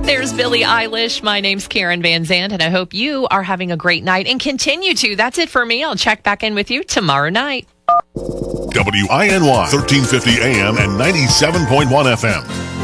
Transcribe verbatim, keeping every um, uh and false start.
There's Billie Eilish. My name's Karen Van Zandt, and I hope you are having a great night and continue to. That's it for me. I'll check back in with you tomorrow night. W I N Y, thirteen fifty A M and ninety-seven point one F M.